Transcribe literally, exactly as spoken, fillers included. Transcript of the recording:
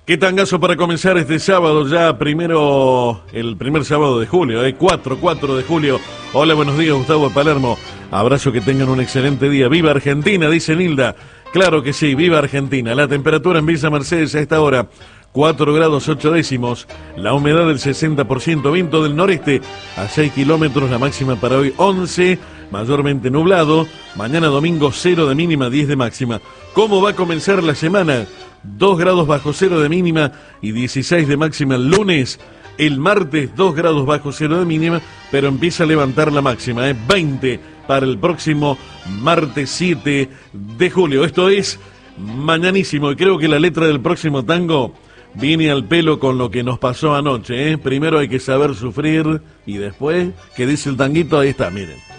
Qué tangazo para comenzar este sábado, ya primero, el primer sábado de julio, eh, cuatro, cuatro de julio. Hola, buenos días, Gustavo de Palermo. Abrazo, que tengan un excelente día. ¡Viva Argentina!, dice Nilda. Claro que sí, viva Argentina. La temperatura en Villa Mercedes a esta hora, cuatro grados ocho décimos. La humedad del sesenta por ciento, viento del noreste a seis kilómetros. La máxima para hoy once, mayormente nublado. Mañana domingo cero de mínima, diez de máxima. ¿Cómo va a comenzar la semana? dos grados bajo cero de mínima y dieciséis de máxima el lunes. El martes dos grados bajo cero de mínima, pero empieza a levantar la máxima, ¿eh? veinte para el próximo martes siete de julio. Esto es mañanísimo, y creo que la letra del próximo tango viene al pelo con lo que nos pasó anoche, ¿eh? Primero hay que saber sufrir y después, ¿qué dice el tanguito? Ahí está, miren.